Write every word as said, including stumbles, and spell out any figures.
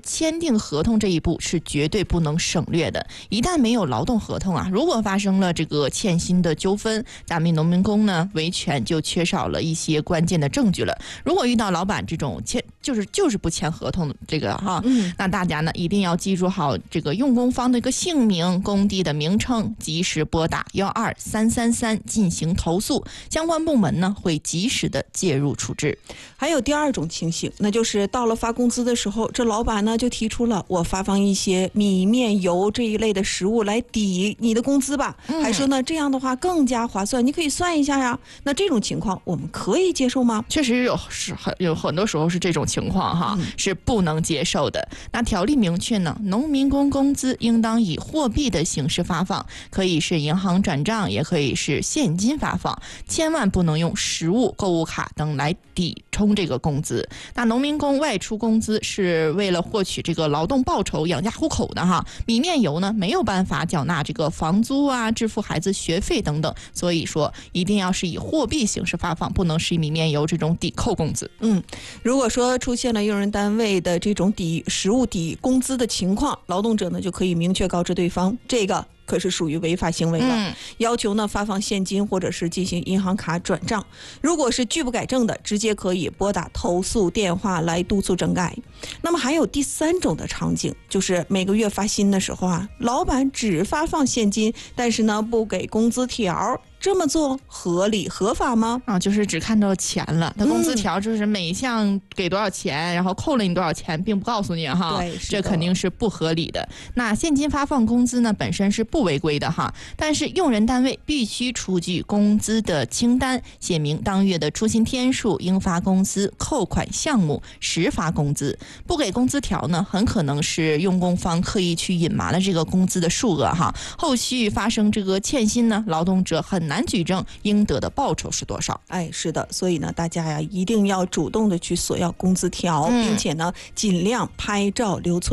签订合同这一步是绝对不能省略的。一旦没有劳动合同啊，如果发生了这个欠薪的纠纷，大米农民工呢维权就缺少了一些关键的证据了。如果遇到老板这种签就是就是不签合同的这个哈，嗯，那大家呢一定要记住好这个用工方的一个姓名、工地的名称，及时拨打幺二三三三进行投诉，相关部门呢会及时的介入处置。 还有第二种情形，那就是到了发工资的时候，这老板呢就提出了我发放一些米面油这一类的食物来抵你的工资吧，嗯、还说呢这样的话更加划算，你可以算一下呀。那这种情况我们可以接受吗？ 确实有是很有很多时候是这种情况哈、嗯，是不能接受的。那条例明确呢，农民工工资应当以货币的形式发放，可以是银行转账，也可以是现金发放，千万不能用实物、购物卡等来抵充这个工资。那农民工外出工资是为了获取这个劳动报酬养家糊口的哈，米面油呢没有办法缴纳这个房租啊、支付孩子学费等等，所以说一定要是以货币形式发放，不能是以米面油这种抵扣工资。 嗯，如果说出现了用人单位的这种抵实物抵工资的情况，劳动者呢就可以明确告知对方，这个可是属于违法行为了、嗯、要求呢发放现金或者是进行银行卡转账。如果是拒不改正的，直接可以拨打投诉电话来督促整改。那么还有第三种的场景，就是每个月发薪的时候啊，老板只发放现金，但是呢不给工资条，这么做合理合法吗？ 啊，就是只看到钱了，他工资条就是每项给多少钱、嗯、然后扣了你多少钱并不告诉你哈， 对， 这肯定是不合理的。那现金发放工资呢本身是不违规的哈，但是用人单位必须出具工资的清单，写明当月的出勤天数、应发工资、扣款项目、实发工资。不给工资条呢，很可能是用工方刻意去隐瞒了这个工资的数额哈，后续发生这个欠薪呢，劳动者很难举证应得的报酬是多少。 哎，是的，所以呢，大家呀一定要主动的去索要工资条、嗯，并且呢，尽量拍照留存。